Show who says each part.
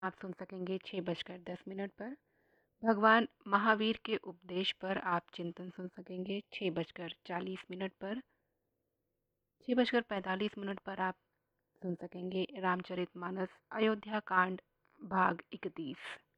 Speaker 1: आप सुन सकेंगे 6:10 पर। भगवान महावीर के उपदेश पर आप चिंतन सुन सकेंगे 6:40 पर। 6:45 पर आप सुन सकेंगे रामचरितमानस अयोध्या कांड भाग 31।